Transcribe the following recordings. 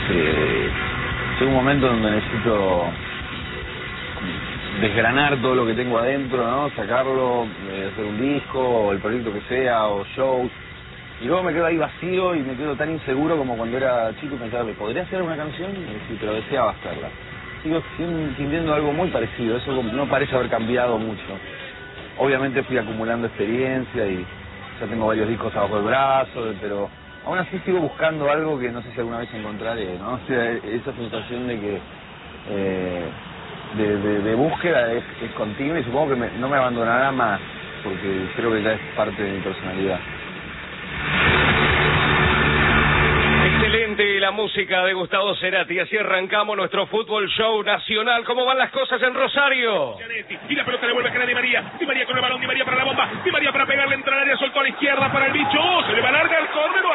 Llega un momento donde necesito desgranar todo lo que tengo adentro, ¿no? Sacarlo, hacer un disco, o el proyecto que sea, o shows. Y luego me quedo ahí vacío y me quedo tan inseguro como cuando era chico y pensaba, ¿podría hacer una canción? Sí, pero deseaba hacerla. Sigo sintiendo algo muy parecido, eso no parece haber cambiado mucho. Obviamente fui acumulando experiencia y ya tengo varios discos abajo del brazo, pero aún así sigo buscando algo que no sé si alguna vez encontraré, ¿no? O sea, esa sensación de que de búsqueda es continua y supongo que no me abandonará más, porque creo que ya es parte de mi personalidad. Excelente la música de Gustavo Cerati. Así arrancamos nuestro fútbol show nacional. ¿Cómo van las cosas en Rosario? Y la pelota le vuelve a quedar Di María. Di María con el balón, Di María para la bomba. Di María para pegarle, entra al área, soltó a la izquierda para el bicho. Se le va larga al córner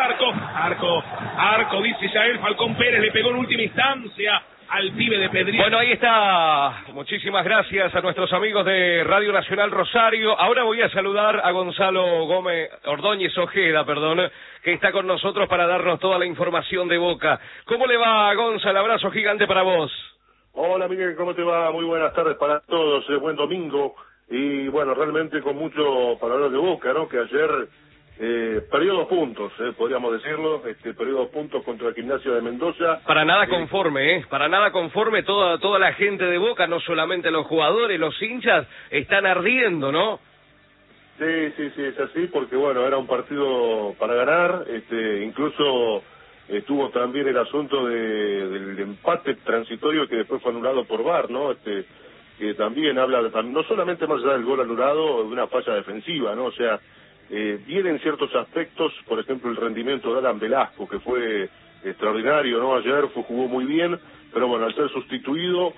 o Arco, dice Yael Falcón Pérez, le pegó en última instancia al pibe de Pedrillo. Bueno, ahí está. Muchísimas gracias a nuestros amigos de Radio Nacional Rosario. Ahora voy a saludar a Gonzalo Ordóñez Ojeda, que está con nosotros para darnos toda la información de Boca. ¿Cómo le va, Gonzalo? Abrazo gigante para vos. Hola, Miguel, ¿cómo te va? Muy buenas tardes para todos, buen domingo. Y bueno, realmente con mucho para hablar de Boca, ¿no? Que ayer perdió 2 puntos, podríamos decirlo, perdió 2 puntos contra el Gimnasia de Mendoza. Para nada conforme, para nada conforme toda la gente de Boca, no solamente los jugadores, los hinchas, están ardiendo, ¿no? Sí, es así, porque bueno, era un partido para ganar, incluso estuvo también el asunto del empate transitorio que después fue anulado por VAR, ¿no? Que también habla, no solamente más allá del gol anulado, de una falla defensiva, ¿no? O sea, vienen ciertos aspectos, por ejemplo el rendimiento de Alan Velasco, que fue extraordinario, ¿no? Ayer jugó muy bien, pero bueno, al ser sustituido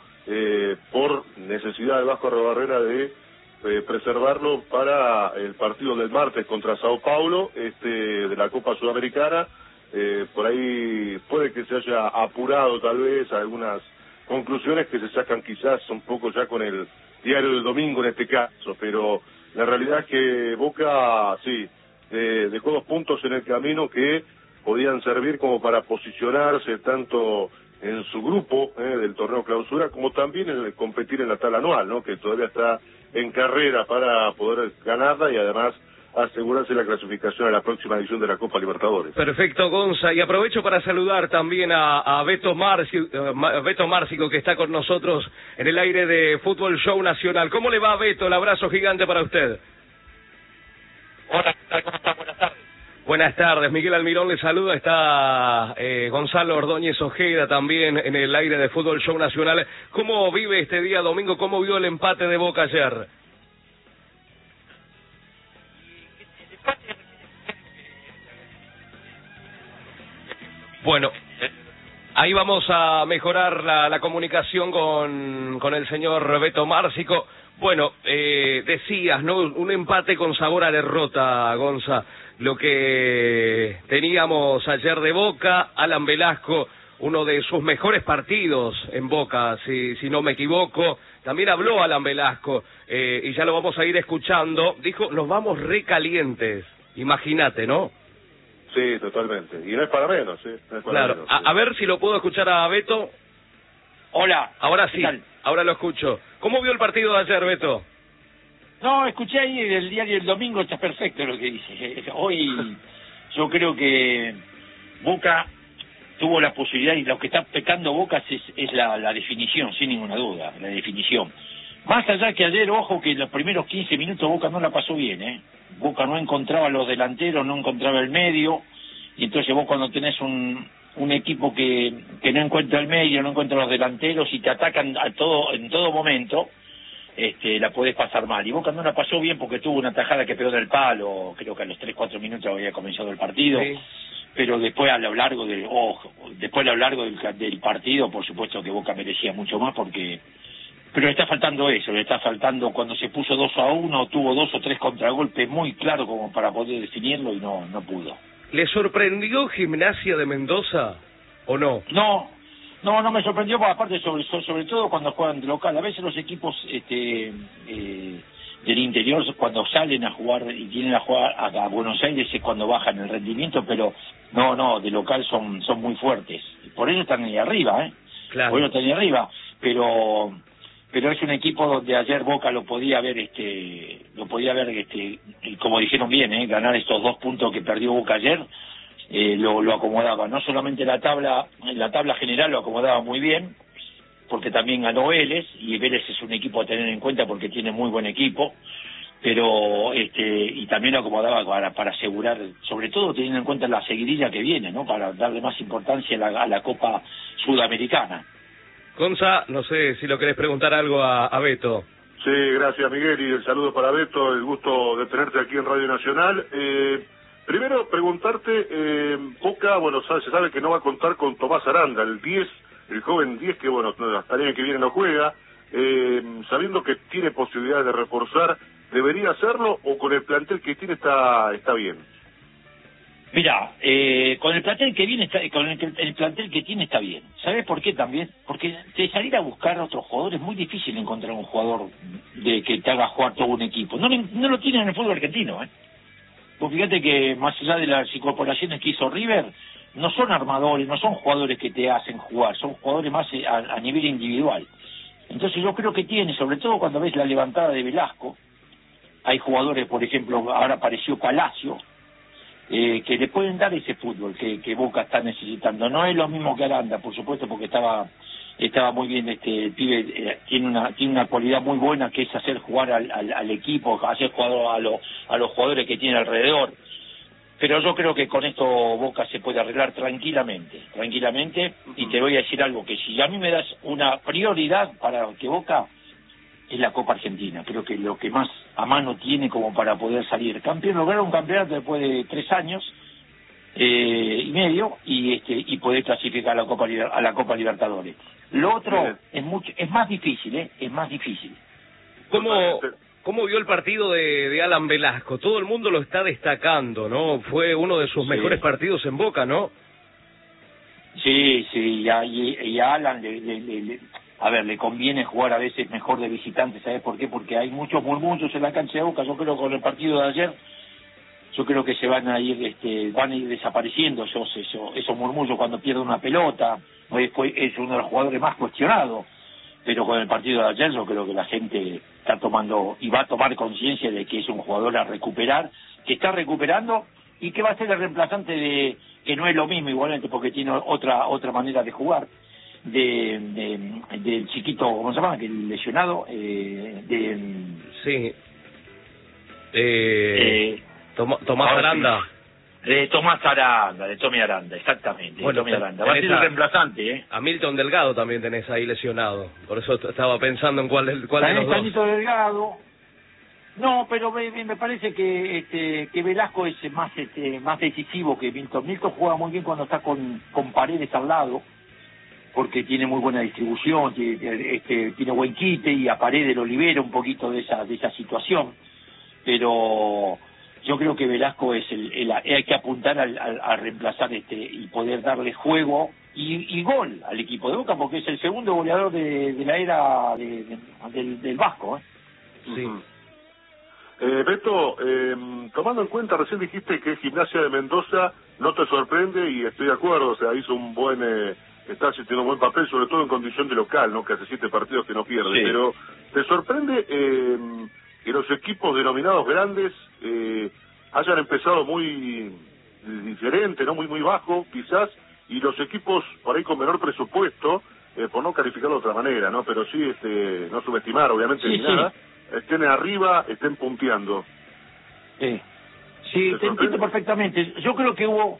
por necesidad de Vasco Arrobarrena de preservarlo para el partido del martes contra Sao Paulo, de la Copa Sudamericana, por ahí puede que se haya apurado tal vez algunas conclusiones que se sacan quizás un poco ya con el diario del domingo en este caso, pero la realidad es que Boca, sí, dejó 2 puntos en el camino que podían servir como para posicionarse tanto en su grupo del torneo clausura, como también en el competir en la tabla anual, ¿no? Que todavía está en carrera para poder ganarla y además asegurarse la clasificación a la próxima edición de la Copa Libertadores. Perfecto, Gonza, y aprovecho para saludar también a Beto Márcico, que está con nosotros en el aire de Fútbol Show Nacional. ¿Cómo le va, Beto? El abrazo gigante para usted. Hola, ¿qué tal? ¿Cómo está? Buenas tardes. Buenas tardes, Miguel Almirón le saluda, está Gonzalo Ordóñez Ojeda también en el aire de Fútbol Show Nacional. ¿Cómo vive este día domingo? ¿Cómo vio el empate de Boca ayer? Bueno, ahí vamos a mejorar la comunicación con el señor Beto Márcico. Bueno, decías, ¿no? Un empate con sabor a derrota, Gonza. Lo que teníamos ayer de Boca, Alan Velasco, uno de sus mejores partidos en Boca, si no me equivoco. También habló Alan Velasco, y ya lo vamos a ir escuchando. Dijo, nos vamos recalientes. Imagínate, ¿no? Sí, totalmente. Y no es para menos, ¿sí? No es para claro. menos, a ver si lo puedo escuchar a Beto. Hola. Ahora sí, ahora lo escucho. ¿Cómo vio el partido de ayer, Beto? No, escuché ahí el diario El Domingo, está perfecto lo que dice. Hoy yo creo que Boca tuvo la posibilidad, y lo que está pecando Boca es la definición, sin ninguna duda, la definición. Más allá que ayer, ojo, que los primeros 15 minutos Boca no la pasó bien, Boca no encontraba los delanteros, no encontraba el medio, y entonces vos cuando tenés un equipo que no encuentra el medio, no encuentra los delanteros y te atacan en todo momento, la podés pasar mal. Y Boca no la pasó bien porque tuvo una tajada que pegó del palo, creo que a los 3-4 minutos había comenzado el partido. Sí. Pero después a lo largo del partido, por supuesto que Boca merecía mucho más pero le está faltando eso, le está faltando cuando se puso 2-1, tuvo 2 o 3 contragolpes muy claros como para poder definirlo y no pudo. ¿Le sorprendió Gimnasia de Mendoza o no? No me sorprendió, porque aparte sobre todo cuando juegan de local. A veces los equipos del interior cuando salen a jugar y vienen a jugar a Buenos Aires es cuando bajan el rendimiento, pero no, de local son muy fuertes. por eso están ahí arriba, Claro. Por eso están ahí arriba, pero es un equipo donde ayer Boca lo podía ver, como dijeron bien, ganar estos 2 puntos que perdió Boca ayer, lo acomodaba, no solamente en la tabla general lo acomodaba muy bien, porque también ganó Vélez, y Vélez es un equipo a tener en cuenta porque tiene muy buen equipo, pero y también lo acomodaba para asegurar, sobre todo teniendo en cuenta la seguidilla que viene, ¿no? Para darle más importancia a la Copa Sudamericana. Gonza, no sé si lo querés preguntar algo a Beto. Sí, gracias Miguel, y el saludo para Beto, el gusto de tenerte aquí en Radio Nacional. Primero preguntarte, Boca, bueno, se sabe que no va a contar con Tomás Aranda, el joven 10 que, bueno, hasta el año que viene no juega, sabiendo que tiene posibilidades de reforzar, ¿debería hacerlo o con el plantel que tiene está bien? Mira, con el plantel que viene el plantel que tiene está bien. ¿Sabes por qué también? Porque de salir a buscar a otros jugadores es muy difícil encontrar un jugador que te haga jugar todo un equipo. No lo tienen en el fútbol argentino, Pues fíjate que más allá de las incorporaciones que hizo River, no son armadores, no son jugadores que te hacen jugar, son jugadores más a nivel individual. Entonces yo creo que tiene, sobre todo cuando ves la levantada de Velasco, hay jugadores, por ejemplo, ahora apareció Palacio, que le pueden dar ese fútbol que Boca está necesitando. No es lo mismo que Aranda, por supuesto, porque estaba muy bien, el pibe tiene una cualidad muy buena, que es hacer jugar al equipo, hacer jugar a los jugadores que tiene alrededor. Pero yo creo que con esto Boca se puede arreglar tranquilamente, y te voy a decir algo, que si a mí me das una prioridad para que Boca, es la Copa Argentina. Creo que lo que más a mano tiene como para poder salir campeón, lograr un campeonato después de 3 años y medio, y poder clasificar a la Copa Libertadores. Lo otro es más difícil, es más difícil. ¿Cómo vio el partido de Alan Velasco? Todo el mundo lo está destacando, ¿no? Fue uno de sus mejores partidos en Boca, ¿no? Sí, y a Alan le conviene jugar a veces mejor de visitante. ¿Sabes por qué? Porque hay muchos murmullos en la cancha de Boca. Yo creo que con el partido de ayer, yo creo que se van a ir desapareciendo esos murmullos cuando pierde una pelota. Es uno de los jugadores más cuestionados, pero con el partido de ayer yo creo que la gente está tomando y va a tomar conciencia de que es un jugador a recuperar, que está recuperando y que va a ser el reemplazante que no es lo mismo igualmente, porque tiene otra manera de jugar, del chiquito, ¿cómo se llama? Que el lesionado, sí, Tomás Aranda. De Tommy Aranda, exactamente. Bueno, Tommy Aranda. Va a ser el reemplazante, A Milton Delgado también tenés ahí lesionado. Por eso estaba pensando en cuál de los dos. Milton Delgado. No, pero me parece que Velasco es más decisivo que Milton. Milton juega muy bien cuando está con Paredes al lado, porque tiene muy buena distribución, tiene buen quite, y a Paredes lo libera un poquito de esa situación. Pero yo creo que Velasco hay que apuntar a reemplazar y poder darle juego y gol al equipo de Boca, porque es el segundo goleador de la era del Vasco. Sí. Beto, tomando en cuenta, recién dijiste que Gimnasia de Mendoza no te sorprende, y estoy de acuerdo, o sea, hizo está haciendo un buen papel, sobre todo en condición de local, ¿no? Que hace 7 partidos que no pierde, sí. Pero ¿te sorprende que los equipos denominados grandes hayan empezado muy diferente, no muy bajo quizás, y los equipos por ahí con menor presupuesto, por no calificarlo de otra manera, ¿no? Pero sí no subestimar obviamente ni nada, estén arriba, estén punteando? Sí, te entiendo perfectamente. Yo creo que hubo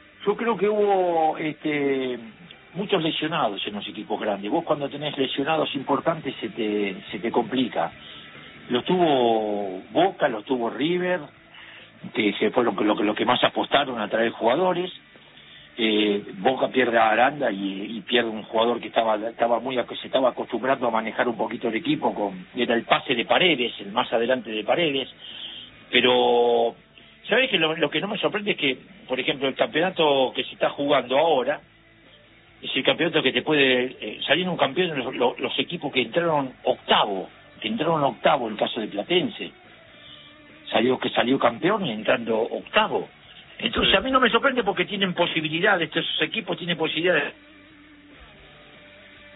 muchos lesionados en los equipos grandes. Vos cuando tenés lesionados importantes se te complica. Lo tuvo Boca, lo tuvo River, que fue lo que más apostaron a traer jugadores. Boca pierde a Aranda y pierde un jugador que se estaba acostumbrando a manejar un poquito el equipo, era el pase de Paredes, el más adelante de Paredes. Pero ¿sabés que lo que no me sorprende es que, por ejemplo, el campeonato que se está jugando ahora es el campeonato que te puede salir un campeón los equipos que entraron octavo, el caso de Platense, salió campeón y entrando octavo. Entonces a mí no me sorprende, porque tienen posibilidades, estos equipos tienen posibilidades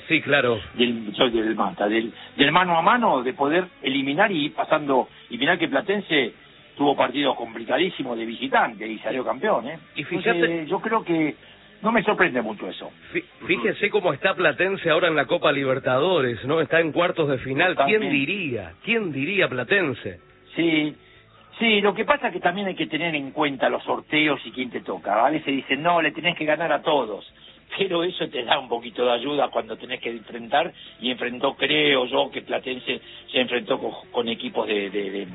Sí, claro. Del Manta, del mano a mano, de poder eliminar y ir pasando. Y mirá que Platense tuvo partidos complicadísimos de visitante y salió campeón, ¿eh? Y fíjate, entonces, yo creo que no me sorprende mucho eso. Fíjese cómo está Platense ahora en la Copa Libertadores, ¿no? Está en cuartos de final. ¿Quién diría? ¿Quién diría Platense? Sí, lo que pasa es que también hay que tener en cuenta los sorteos y quién te toca. A veces dicen, no, le tenés que ganar a todos. Pero eso te da un poquito de ayuda cuando tenés que enfrentar, y enfrentó, creo yo, que Platense se enfrentó con equipos de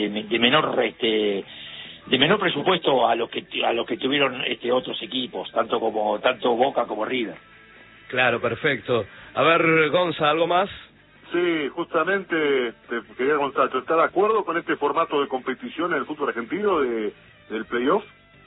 menor presupuesto a los que tuvieron otros equipos, tanto Boca como River. Claro, perfecto. A ver, Gonza, ¿algo más? Sí, justamente te quería contar, ¿está de acuerdo con este formato de competición en el fútbol argentino del playoff?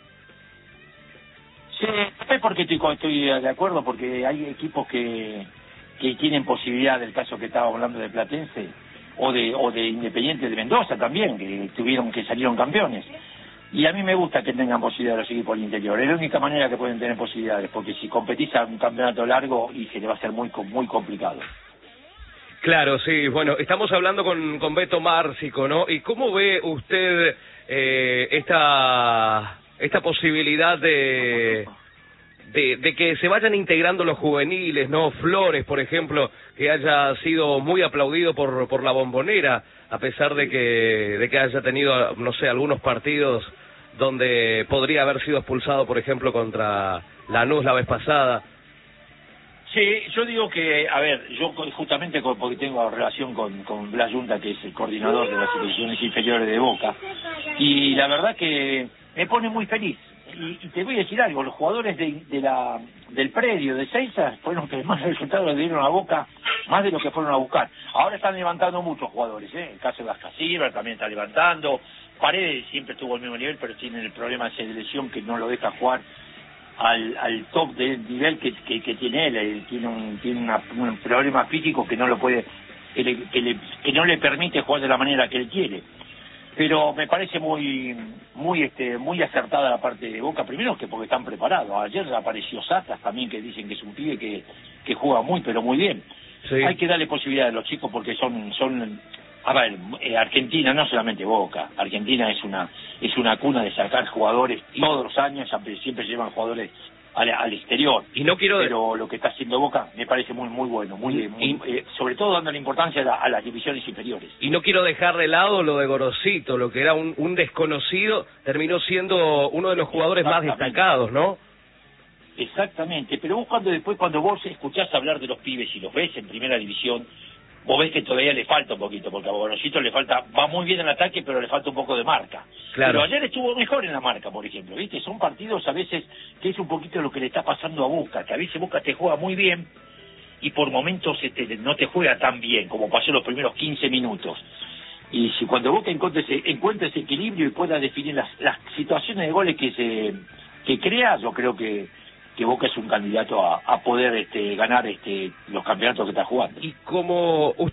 Sí, porque estoy de acuerdo, porque hay equipos que tienen posibilidad, del caso que estaba hablando de Platense, o de Independiente de Mendoza también, que salieron campeones. Y a mí me gusta que tengan posibilidad los equipos del interior. Es la única manera que pueden tener posibilidades, porque si competís a un campeonato largo, y se le va a ser muy complicado. Claro, sí. Bueno, estamos hablando con Beto Márcico, ¿no? ¿Y cómo ve usted esta posibilidad de que se vayan integrando los juveniles, ¿no? Flores, por ejemplo, que haya sido muy aplaudido por la Bombonera, a pesar de que haya tenido, no sé, algunos partidos donde podría haber sido expulsado, por ejemplo, contra Lanús la vez pasada. Sí, yo digo que, a ver, yo justamente porque tengo relación con Blas Yunta, que es el coordinador de las divisiones inferiores de Boca, y la verdad que me pone muy feliz. Y te voy a decir algo, los jugadores del predio de Seiza fueron los que más resultados le dieron a Boca, más de lo que fueron a buscar. Ahora están levantando muchos jugadores, ¿eh? El caso de Vasca Silva también está levantando. Paredes siempre estuvo al mismo nivel, pero tiene el problema de lesión que no lo deja jugar al top del nivel que tiene él. Tiene un problema físico que no lo puede, que no le permite jugar de la manera que él quiere. Pero me parece muy acertada la parte de Boca, primero que porque están preparados. Ayer apareció Satas también, que dicen que es un pibe que juega pero muy bien. Sí. Hay que darle posibilidades a los chicos, porque son a ver, Argentina, no solamente Boca, Argentina es una cuna de sacar jugadores todos los años, siempre llevan jugadores al exterior. Y no quiero... Pero lo que está haciendo Boca me parece muy bueno, sobre todo dando la importancia a las divisiones inferiores. Y no quiero dejar de lado lo de Gorosito, lo que era un desconocido, terminó siendo uno de los jugadores más destacados, ¿no? Exactamente, pero vos cuando vos escuchás hablar de los pibes y los ves en primera división, vos ves que todavía le falta un poquito, porque a Gorosito va muy bien en el ataque, pero le falta un poco de marca. Claro. Pero ayer estuvo mejor en la marca, por ejemplo, ¿viste? Son partidos a veces que es un poquito lo que le está pasando a Boca, que a veces Boca te juega muy bien y por momentos no te juega tan bien, como pasó los primeros 15 minutos. Y si cuando Boca encuentra ese equilibrio y pueda definir las situaciones de goles que crea, yo creo que Boca es un candidato a poder ganar los campeonatos que está jugando. Y como